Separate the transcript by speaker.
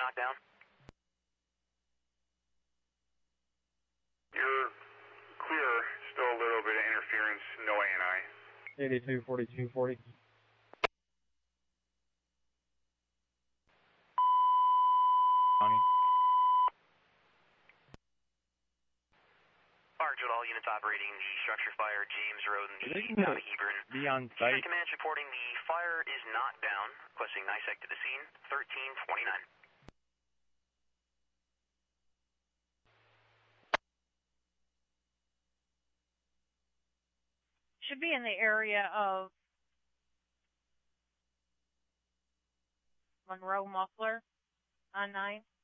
Speaker 1: not down?
Speaker 2: You're clear, still a little bit of interference, no ANI.
Speaker 3: 82, 42, 40.
Speaker 1: Archwood, all units operating the structure fire, James Road and the Hebron.
Speaker 3: Be on site.
Speaker 1: Command reporting the fire is not down. Requesting NISEC to the scene, 1329.
Speaker 4: Should be in the area of Monroe Muffler on 9.